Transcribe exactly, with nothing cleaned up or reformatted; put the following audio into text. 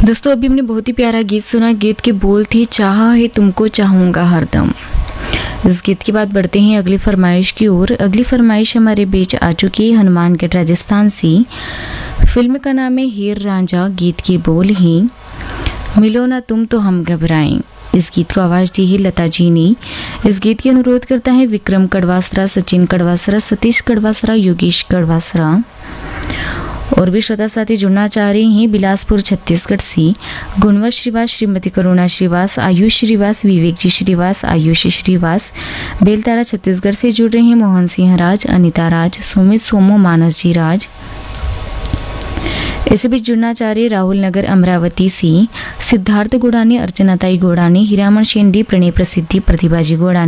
दोस्तों अभी हमने बहुत ही प्यारा गीत सुना। गीत के बोल थे चाहा है तुमको चाहूँगा हरदम। इस गीत के बाद बढ़ते हैं अगली फरमाइश की ओर। अगली फरमाइश हमारे बीच आ चुकी है हनुमानगढ़ राजस्थान से। फिल्म का नाम है हीर रांझा। गीत के बोल ही मिलो ना तुम तो हम घबराएं। इस गीत को आवाज़ दी है लता जी ने। इस गीत की अनुरोध करता है विक्रम कड़वासरा, सचिन कड़वासरा, सतीश कड़वासरा, योगेश कड़वासरा और भी श्रोता साथी जुड़ना चाह रहे हैं बिलासपुर छत्तीसगढ़ से। गुणवत श्रीवास, श्रीमती करुणा श्रीवास, आयुष श्रीवास, विवेक जी श्रीवास, आयुषी श्रीवास बेलतारा छत्तीसगढ़ से जुड़ रहे हैं। मोहन सिंह राज, अनिता राज, सुमित सोमो, मानस जी राज। इसे भी जुड़ना चाह रहे राहुल नगर अमरावती से सिद्धार्थ गोड़ानी, अर्चनाताई गोड़ानी, हीरामन शेंडी, प्रणय प्रसिद्धि, प्रतिभा जी गोड़ानी।